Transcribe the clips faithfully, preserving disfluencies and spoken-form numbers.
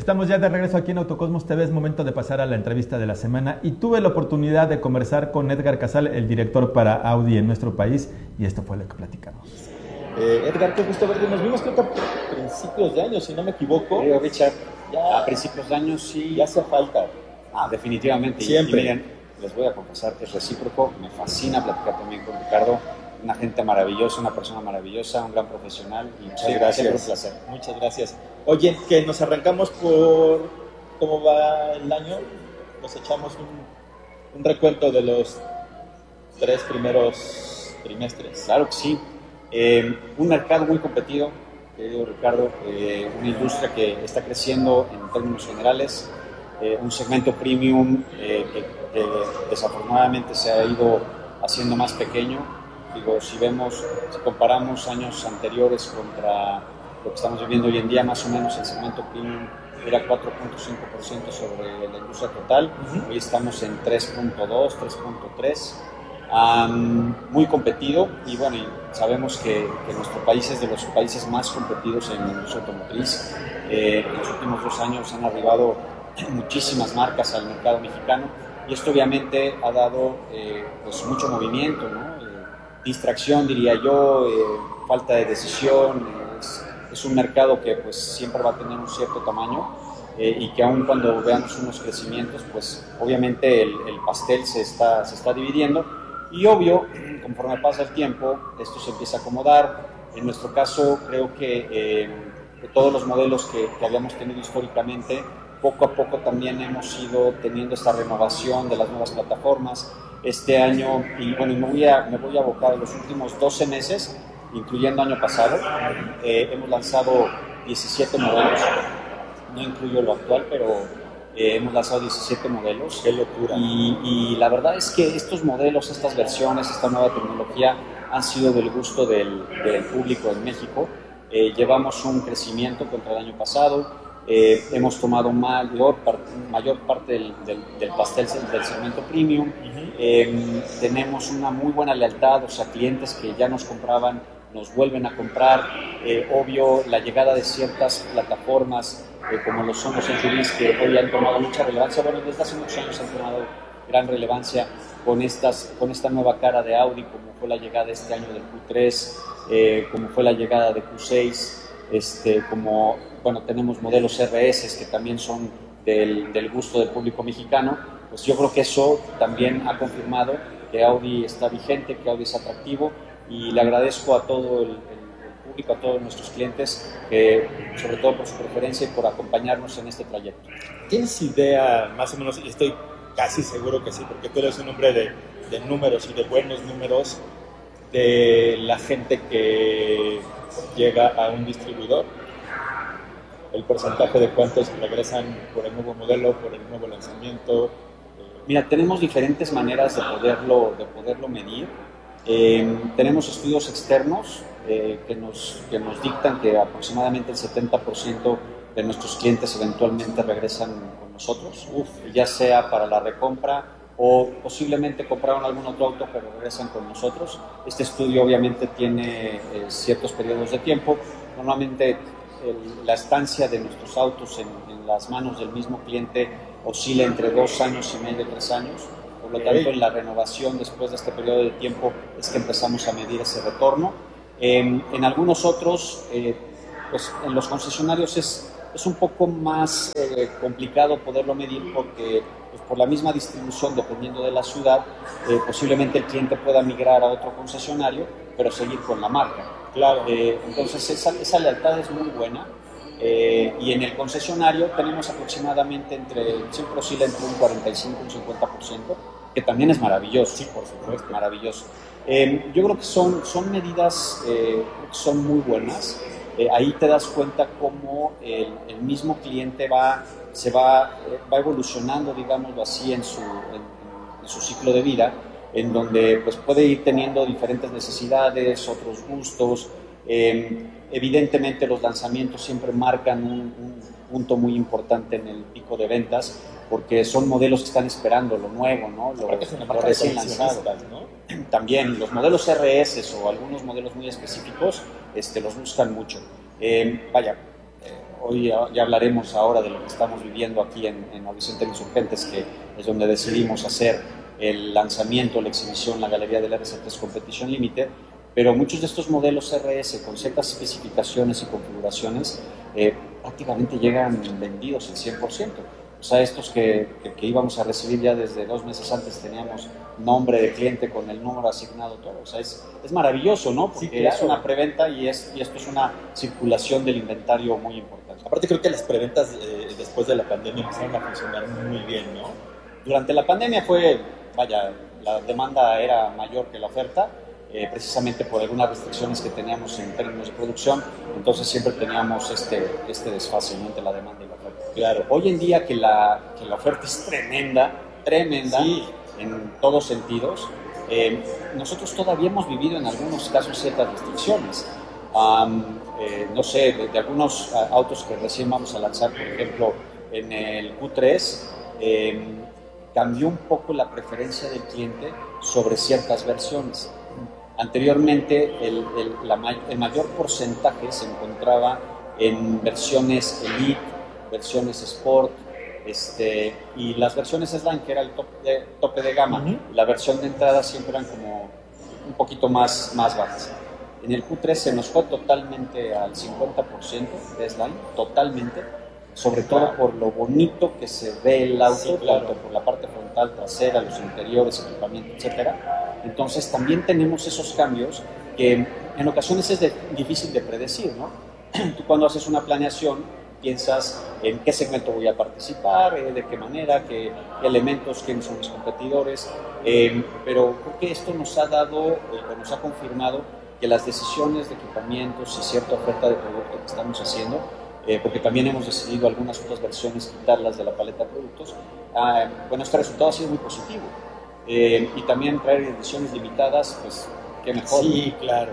Estamos ya de regreso aquí en Autocosmos T V, es momento de pasar a la entrevista de la semana y tuve la oportunidad de conversar con Edgar Casal, el director para Audi en nuestro país, y esto fue lo que platicamos. Eh, Edgar, qué gusto verte. Nos vimos creo que a principios de año, si no me equivoco. Querido Richard, ya, a principios de año sí. Ya hace falta. Ah, definitivamente. Siempre. Y, y miren, les voy a confesar que es recíproco. Me fascina platicar también con Ricardo. Una gente maravillosa, una persona maravillosa, un gran profesional. Y Muchas sí, gracias. siempre un placer. Muchas gracias. Oye, que nos arrancamos por cómo va el año. Nos echamos un, un recuento de los tres primeros trimestres. Claro que sí. Eh, un mercado muy competido, querido Ricardo, eh, una industria que está creciendo en términos generales, eh, un segmento premium eh, que, que desafortunadamente se ha ido haciendo más pequeño. Digo, si vemos, si comparamos años anteriores contra lo que estamos viviendo hoy en día, más o menos el segmento premium era cuatro punto cinco por ciento sobre la industria total, uh-huh. Hoy estamos en tres punto dos, tres punto tres. Um, muy competido y bueno, y sabemos que, que nuestro país es de los países más competidos en la industria automotriz. Eh, en los últimos dos años han arribado muchísimas marcas al mercado mexicano y esto obviamente ha dado eh, pues mucho movimiento, ¿no? Eh, distracción diría yo, eh, falta de decisión, eh, es, es un mercado que pues siempre va a tener un cierto tamaño eh, y que aun cuando veamos unos crecimientos pues obviamente el, el pastel se está, se está dividiendo. Y obvio, conforme pasa el tiempo, esto se empieza a acomodar. En nuestro caso, creo que eh, de todos los modelos que, que habíamos tenido históricamente, poco a poco también hemos ido teniendo esta renovación de las nuevas plataformas. Este año, y bueno, me voy a, me voy a abocar a los últimos doce meses, incluyendo año pasado, eh, hemos lanzado diecisiete modelos, no incluyo lo actual, pero... Eh, hemos lanzado diecisiete modelos. ¡Qué locura! Y, y la verdad es que estos modelos, estas versiones, esta nueva tecnología han sido del gusto del, del público en México. Eh, llevamos un crecimiento contra el año pasado. Eh, hemos tomado mayor, mayor parte del, del, del pastel del segmento premium. Uh-huh. Eh, tenemos una muy buena lealtad, o sea, clientes que ya nos compraban nos vuelven a comprar. Eh, obvio, la llegada de ciertas plataformas eh, como lo son los S U Vs que hoy han tomado mucha relevancia, bueno, desde hace muchos años han tomado gran relevancia con, estas, con esta nueva cara de Audi, como fue la llegada este año del Q tres, eh, como fue la llegada de Q seis, este, como, bueno, tenemos modelos R S que también son del, del gusto del público mexicano. Pues yo creo que eso también ha confirmado que Audi está vigente, que Audi es atractivo, y le agradezco a todo el, el, el público, a todos nuestros clientes, eh, sobre todo por su preferencia y por acompañarnos en este trayecto. ¿Tienes idea, más o menos, y estoy casi seguro que sí, porque tú eres un hombre de, de números y de buenos números, de la gente que llega a un distribuidor? El porcentaje de cuántos regresan por el nuevo modelo, por el nuevo lanzamiento. Mira, tenemos diferentes maneras de poderlo, de poderlo medir. Eh, tenemos estudios externos eh, que, nos, que nos dictan que aproximadamente el setenta por ciento de nuestros clientes eventualmente regresan con nosotros, Uf, ya sea para la recompra o posiblemente compraron algún otro auto pero regresan con nosotros. Este estudio obviamente tiene eh, ciertos periodos de tiempo. Normalmente el, la estancia de nuestros autos en, en las manos del mismo cliente oscila entre dos años y medio, tres años. Por lo tanto, en la renovación después de este periodo de tiempo es que empezamos a medir ese retorno. En, en algunos otros, eh, pues en los concesionarios es, es un poco más eh, complicado poderlo medir porque pues, por la misma distribución, dependiendo de la ciudad, eh, posiblemente el cliente pueda migrar a otro concesionario, pero seguir con la marca. Claro. Eh, entonces, esa, esa lealtad es muy buena. Eh, y en el concesionario tenemos aproximadamente entre, siempre oscila entre un cuarenta y cinco y un cincuenta por ciento, que también es maravilloso. Sí, por supuesto. Maravilloso. Eh, yo creo que son, son medidas eh, que son muy buenas. Eh, ahí te das cuenta cómo el, el mismo cliente va, se va, eh, va evolucionando, digámoslo así, en su, en, en su ciclo de vida, en donde pues, puede ir teniendo diferentes necesidades, otros gustos. Eh, evidentemente los lanzamientos siempre marcan un, un punto muy importante en el pico de ventas porque son modelos que están esperando lo nuevo, ¿no? Lo, lo recién lanzado, ¿no? También los modelos R S o algunos modelos muy específicos este, los buscan mucho. Eh, vaya, eh, hoy ya hablaremos ahora de lo que estamos viviendo aquí en, en Audi Center Insurgentes, que es donde decidimos hacer el lanzamiento, la exhibición, la galería del R C tres Competition Limited, pero muchos de estos modelos R S con ciertas especificaciones y configuraciones eh, prácticamente llegan vendidos el cien por ciento. O sea, estos que, que, que íbamos a recibir ya desde dos meses antes teníamos nombre de cliente con el número asignado, todo. O sea, es, es maravilloso, ¿no? Porque sí, claro, es una preventa y, es, y esto es una circulación del inventario muy importante. Aparte creo que las preventas eh, después de la pandemia empezaron a funcionar muy bien, ¿no? Durante la pandemia fue, vaya, la demanda era mayor que la oferta, eh, precisamente por algunas restricciones que teníamos en términos de producción, entonces siempre teníamos este, este desfase, ¿no?, entre la demanda y la oferta. Claro, hoy en día que la, que la oferta es tremenda, tremenda, sí, en todos sentidos, eh, nosotros todavía hemos vivido en algunos casos ciertas restricciones. Um, eh, no sé, de, de algunos uh, autos que recién vamos a lanzar, por ejemplo, en el Q tres, eh, cambió un poco la preferencia del cliente sobre ciertas versiones. Anteriormente, el, el, la, el mayor porcentaje se encontraba en versiones Elite, versiones Sport, este, y las versiones Slam, que era el top de, tope de gama. Uh-huh. La versión de entrada siempre eran como un poquito más, más bajas. En el Q tres se nos fue totalmente al cincuenta por ciento de Slam, totalmente, sobre todo claro, por lo bonito que se ve el auto, sí, claro, tanto por la parte frontal, trasera, los interiores, equipamiento, etcétera. Entonces también tenemos esos cambios que en ocasiones es de, difícil de predecir, ¿no? Tú cuando haces una planeación piensas en qué segmento voy a participar, eh, de qué manera, qué, qué elementos, quiénes son mis competidores, eh, pero creo que esto nos ha dado, eh, nos ha confirmado que las decisiones de equipamientos y cierta oferta de producto que estamos haciendo, eh, porque también hemos decidido algunas otras versiones quitarlas de la paleta de productos, ah, bueno, este resultado ha sido muy positivo. Eh, y también traer ediciones limitadas, pues qué mejor. Sí, claro.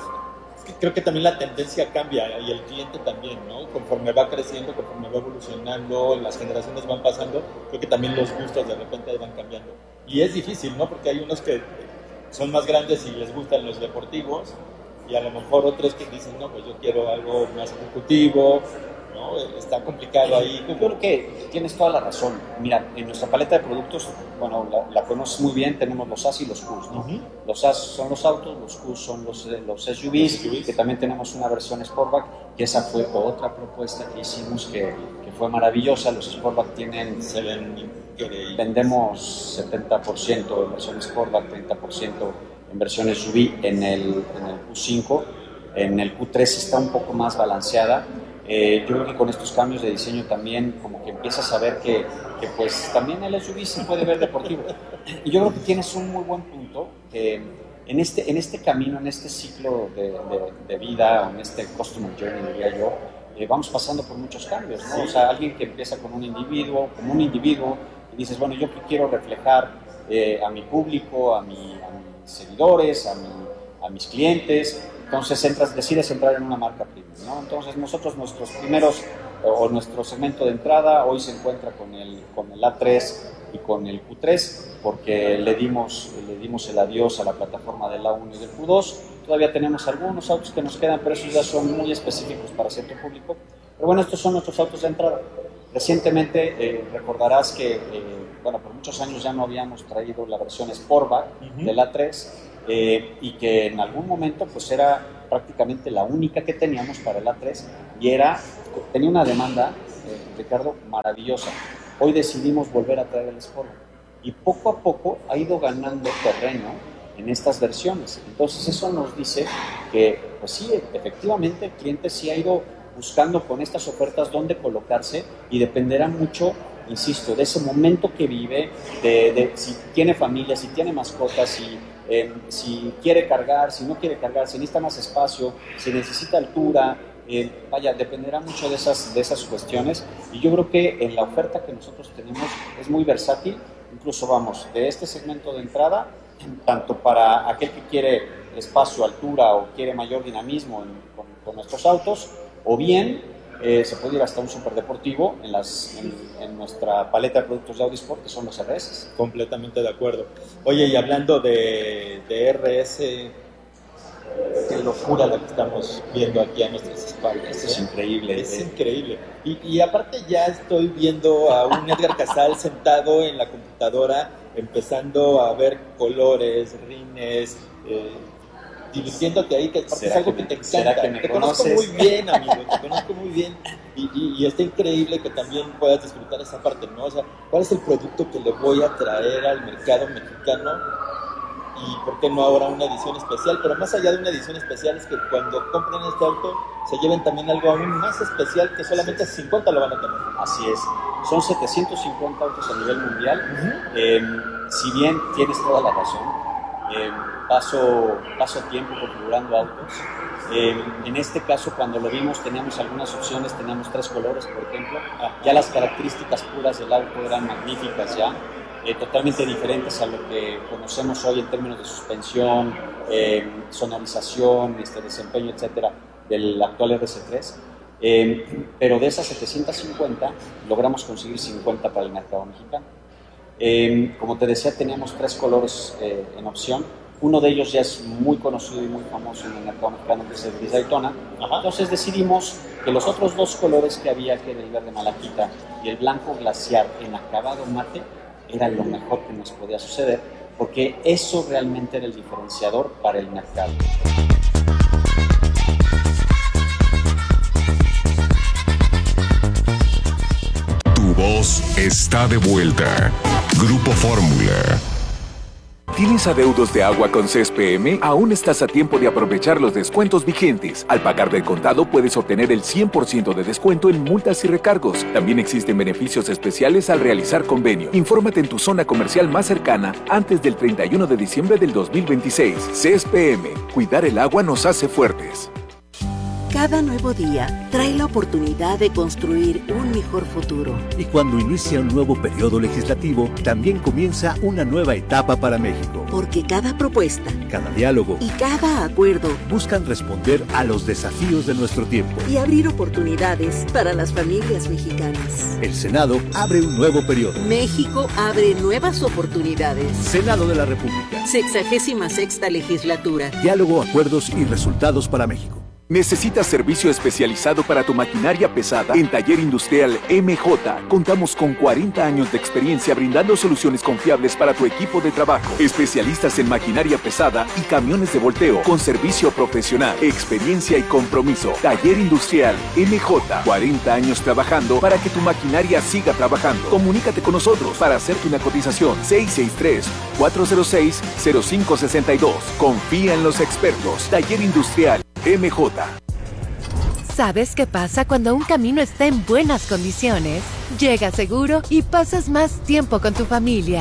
Es que creo que también la tendencia cambia y el cliente también, ¿no? Conforme va creciendo, conforme va evolucionando, las generaciones van pasando, creo que también los gustos de repente van cambiando. Y es difícil, ¿no? Porque hay unos que son más grandes y les gustan los deportivos, y a lo mejor otros que dicen, no, pues yo quiero algo más ejecutivo, ¿no? Está complicado ahí. Yo creo que tienes toda la razón. Mira, en nuestra paleta de productos, bueno, la, la conoces muy bien, tenemos los A S y los Qs, ¿no? Uh-huh. Los A S son los autos, los Qs son los, los S U Vs, S U Vs, que también tenemos una versión Sportback, que esa fue otra propuesta que hicimos que, que fue maravillosa. Los Sportback tienen, se ven, vendemos setenta por ciento en versión Sportback, treinta por ciento en versión S U V en el, en el Q cinco. En el Q tres está un poco más balanceada. Eh, yo creo que con estos cambios de diseño también como que empiezas a ver que, que pues también el S U V se puede ver deportivo. Y yo creo que tienes un muy buen punto, que en este, en este camino, en este ciclo de, de, de vida, en este customer journey, diría yo, eh, vamos pasando por muchos cambios, ¿no? Sí. O sea, alguien que empieza con un individuo, como un individuo, y dices, bueno, yo quiero reflejar eh, a mi público, a, mi, a mis seguidores, a, mi, a mis clientes. Entonces entras, decides entrar en una marca premium, ¿no? Entonces nosotros, nuestros primeros, o nuestro segmento de entrada, hoy se encuentra con el, con el A tres y con el Q tres, porque le dimos, le dimos el adiós a la plataforma del A uno y del Q dos. Todavía tenemos algunos autos que nos quedan, pero esos ya son muy específicos para cierto público. Pero bueno, estos son nuestros autos de entrada. Recientemente eh, recordarás que, eh, bueno, por muchos años ya no habíamos traído la versión Sportback uh-huh. del A tres, Eh, y que en algún momento pues era prácticamente la única que teníamos para el A tres y era, tenía una demanda, eh, Ricardo, maravillosa. Hoy decidimos volver a traer el Sport y poco a poco ha ido ganando terreno en estas versiones. Entonces eso nos dice que pues sí, efectivamente el cliente sí ha ido buscando con estas ofertas dónde colocarse y dependerá mucho, insisto, de ese momento que vive, de, de si tiene familia, si tiene mascotas, si Eh, si quiere cargar, si no quiere cargar, si necesita más espacio, si necesita altura, eh, vaya, dependerá mucho de esas, de esas cuestiones. Y yo creo que en la oferta que nosotros tenemos es muy versátil, incluso vamos de este segmento de entrada, tanto para aquel que quiere espacio, altura o quiere mayor dinamismo en, con, con nuestros autos, o bien Eh, se puede ir hasta un superdeportivo en, las, en, en nuestra paleta de productos de Audi Sport, que son los R S. Completamente de acuerdo. Oye, y hablando de, de R S, qué locura la que estamos viendo aquí a nuestras espaldas. Esto es ¿eh? increíble. Es eh. increíble. Y, y aparte ya estoy viendo a un Edgar Casal sentado en la computadora, empezando a ver colores, rines, eh, divirtiéndote ahí, que aparte es algo que, que te encanta. Que me te conoces? conozco muy bien, amigo, te conozco muy bien. Y, y, y está increíble que también puedas disfrutar esa parte, ¿no? O sea, ¿cuál es el producto que le voy a traer al mercado mexicano? Y por qué no ahora una edición especial, pero más allá de una edición especial es que cuando compren este auto se lleven también algo aún más especial que solamente sí. cincuenta lo van a tener. Así es, son setecientos cincuenta autos a nivel mundial. Uh-huh. eh, si bien tienes toda la razón, eh, paso, paso tiempo configurando autos. Eh, en este caso, cuando lo vimos, teníamos algunas opciones, teníamos tres colores, por ejemplo. Ya las características puras del auto eran magníficas ya. Eh, totalmente diferentes a lo que conocemos hoy en términos de suspensión, eh, sonorización, este, desempeño, etcétera, del actual R C tres. Eh, pero de esas setecientos cincuenta logramos conseguir cincuenta para el mercado mexicano. Eh, como te decía, teníamos tres colores eh, en opción. Uno de ellos ya es muy conocido y muy famoso en el mercado mexicano, que es el gris Daytona. Ajá. Entonces decidimos que los otros dos colores que había, que era el verde malaquita y el blanco glaciar en acabado mate, era lo mejor que nos podía suceder, porque eso realmente era el diferenciador para el mercado. Tu voz está de vuelta. Grupo Fórmula. ¿Tienes adeudos de agua con C E S P M? Aún estás a tiempo de aprovechar los descuentos vigentes. Al pagar del contado puedes obtener el cien por ciento de descuento en multas y recargos. También existen beneficios especiales al realizar convenio. Infórmate en tu zona comercial más cercana antes del treinta y uno de diciembre del dos mil veintiséis. C E S P M. Cuidar el agua nos hace fuertes. Cada nuevo día trae la oportunidad de construir un mejor futuro. Y cuando inicia un nuevo periodo legislativo, también comienza una nueva etapa para México. Porque cada propuesta, cada diálogo y cada acuerdo buscan responder a los desafíos de nuestro tiempo y abrir oportunidades para las familias mexicanas. El Senado abre un nuevo periodo. México abre nuevas oportunidades. Senado de la República. Sexagésima sexta legislatura. Diálogo, acuerdos y resultados para México. ¿Necesitas servicio especializado para tu maquinaria pesada? En Taller Industrial M J contamos con cuarenta años de experiencia brindando soluciones confiables para tu equipo de trabajo. Especialistas en maquinaria pesada y camiones de volteo con servicio profesional, experiencia y compromiso. Taller Industrial M J, cuarenta años trabajando para que tu maquinaria siga trabajando. Comunícate con nosotros para hacerte una cotización. seis seis tres, cuatro cero seis, cero cinco seis dos. Confía en los expertos. Taller Industrial M J. ¿Sabes qué pasa cuando un camino está en buenas condiciones? Llegas seguro y pasas más tiempo con tu familia.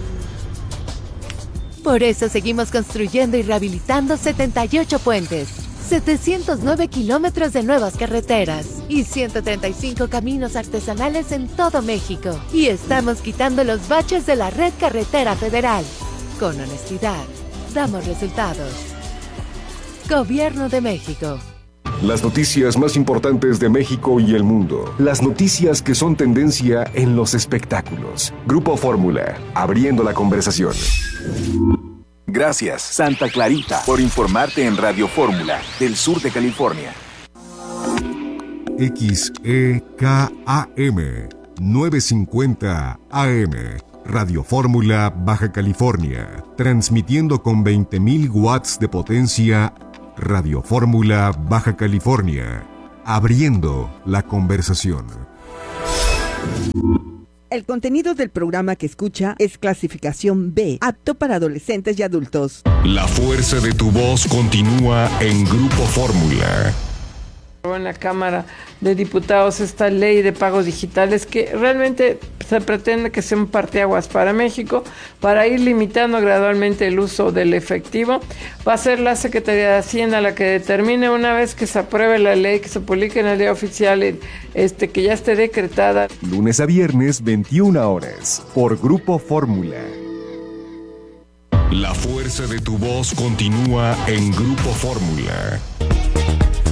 Por eso seguimos construyendo y rehabilitando setenta y ocho puentes, setecientos nueve kilómetros de nuevas carreteras y ciento treinta y cinco caminos artesanales en todo México. Y estamos quitando los baches de la red carretera federal. Con honestidad, damos resultados. Gobierno de México. Las noticias más importantes de México y el mundo. Las noticias que son tendencia en los espectáculos. Grupo Fórmula, abriendo la conversación. Gracias, Santa Clarita, por informarte en Radio Fórmula, del sur de California. X E K A M novecientos cincuenta A M. Radio Fórmula, Baja California. Transmitiendo con veinte mil watts de potencia. Radio Fórmula, Baja California, abriendo la conversación. El contenido del programa que escucha es clasificación B, apto para adolescentes y adultos. La fuerza de tu voz continúa en Grupo Fórmula. En la Cámara de Diputados esta ley de pagos digitales que realmente se pretende que sea un parteaguas para México para ir limitando gradualmente el uso del efectivo. Va a ser la Secretaría de Hacienda la que determine una vez que se apruebe la ley, que se publique en el Día Oficial, este, que ya esté decretada. Lunes a viernes, veintiuna horas, por Grupo Fórmula. La fuerza de tu voz continúa en Grupo Fórmula.